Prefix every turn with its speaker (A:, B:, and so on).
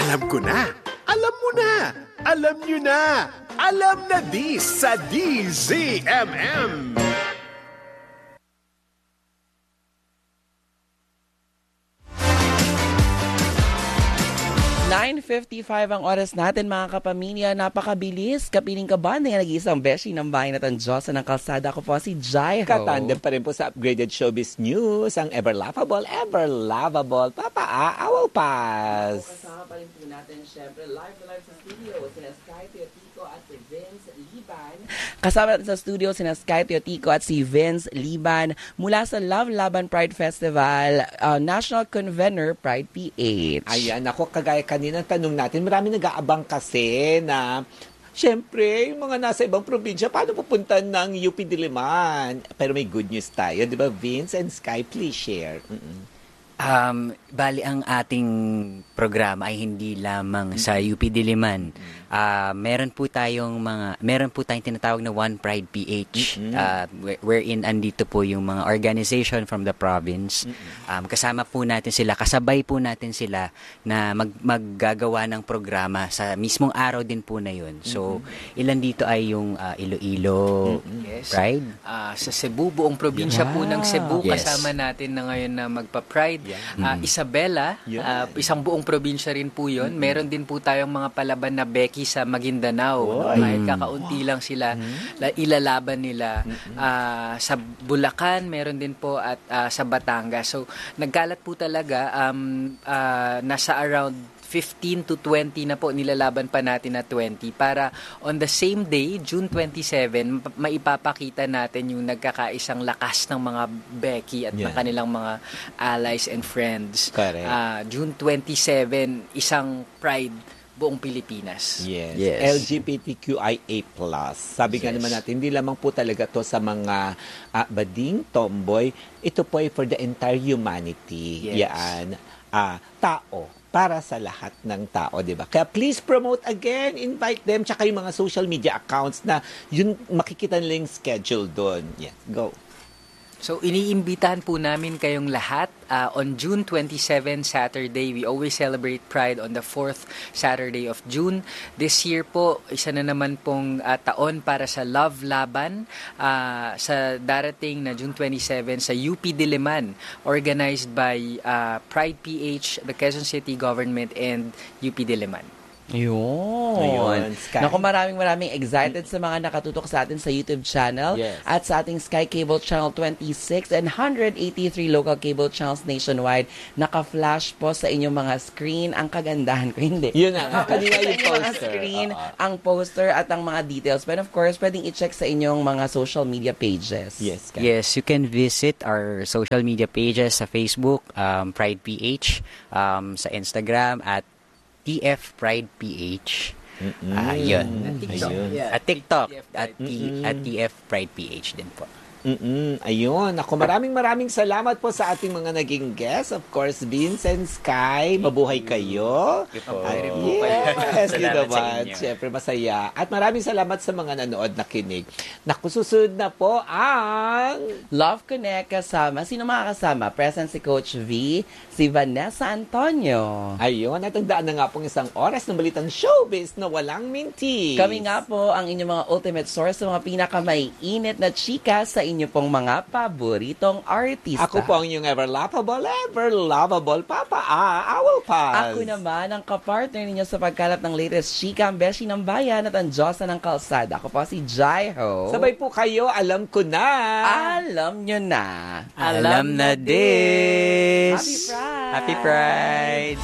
A: Alam ko na. Alam mo na. Alam nyo na. Alam na di sa DZMM.
B: 9:55 ang oras natin mga kapamilya. Napakabilis. Kapiling ka ba na nag-iisang beshi ng bahay na tandiyosa ng kalsada? Ako po si Jai Ho.
C: Katandem pa rin po sa upgraded showbiz news, ang ever lovable Papa Awal Paz.
B: Kasama pa rin po natin syempre live sa studio sina Sky Teotico at si Vince Liban. Kasama natin sa studio sina Sky Teotico at si Vince Liban mula sa Love Laban Pride Festival, National Convener Pride PH.
C: Ayan, ako kagaya kanina tanong natin, marami nag-aabang kasi na siyempre, yung mga nasa ibang probinsya, paano pupunta ng UP Diliman? Pero may good news tayo, di ba Vince and Sky? Please share.
D: Bali ang ating programa ay hindi lamang sa UP Diliman. Meron po tayong tinatawag na One Pride PH, wherein andito po yung mga organization from the province. Kasama po natin sila, kasabay po natin sila na maggagawa ng programa sa mismong araw din po na yun. So, ilan dito ay yung Iloilo Pride?
E: Sa Cebu, buong probinsya po ng Cebu,
D: Yes.
E: kasama natin na ngayon na magpa-Pride. Isabela, isang buong probinsya rin po yun. Meron din po tayong mga palaban na Becky sa Maguindanao. Kahit kakaunti lang sila, ilalaban nila. Sa Bulacan, meron din po at sa Batangas. So, nagkalat po talaga, nasa around 15 to 20 na po, nilalaban pa natin na 20 para on the same day, June 27, maipapakita natin yung nagkakaisang lakas ng mga Becky at ng kanilang mga allies and friends.
C: Correct.
E: June 27, isang Pride buong Pilipinas.
C: Yes.
D: Yes.
C: LGBTQIA+. Sabi nga naman natin, hindi lamang po talaga to sa mga bading, tomboy. Ito po ay for the entire humanity.
E: Yes.
C: Yan. Tao. Para sa lahat ng tao, di ba? Kaya please promote again, invite them, tsaka yung mga social media accounts na yun makikita nila yung schedule doon. Yes, go.
E: So, iniimbitahan po namin kayong lahat on June 27, Saturday. We always celebrate Pride on the 4th Saturday of June. This year po, isa na naman pong taon para sa Love Laban sa darating na June 27 sa UP Diliman, organized by Pride PH, the Quezon City Government, and UP Diliman.
B: Ayun.
C: Sky.
B: Naku, maraming excited sa mga nakatutok sa atin sa YouTube channel at sa ating Sky Cable Channel 26 and 183 local cable channels nationwide. Naka-flash po sa inyong mga screen ang kagandahan ko. Hindi.
C: Yun na. Kanina
B: Sa
C: yung
B: inyong mga
C: poster.
B: screen, ang poster at ang mga details. But of course, pwedeng i-check sa inyong mga social media pages.
C: Yes, Sky.
D: Yes, you can visit our social media pages sa Facebook, Pride PH, sa Instagram at TF Pride PH. Yun. At TikTok at TF Pride PH din po.
C: Ayun. Ako, maraming salamat po sa ating mga naging guests. Of course, Vince and Sky. Mabuhay kayo. Yes, yun naman. Siyempre, masaya. At maraming salamat sa mga nanood na kinig. Naku, susunod na po ang
B: Love Connect kasama. Sino makakasama? Present si Coach V, si Vanessa Antonio.
C: ayun. At ang daan na nga pong isang oras ng balitang showbiz na walang mintis.
B: Kami nga po ang inyong mga ultimate source sa mga pinakamaiinit na chika sa inyo pong mga paboritong artista.
C: Ako po ang inyong ever lovable Papa Awal Paz.
B: Ako naman ang kapartner ninyo sa pagkalat ng latest chika, ang beshi ng bayan at ang Diyosa ng kalsada. Ako po si Jai Ho.
C: Sabay po kayo, alam ko na.
B: Alam nyo na.
D: Alam na this!
B: Happy Pride!
D: Happy Pride!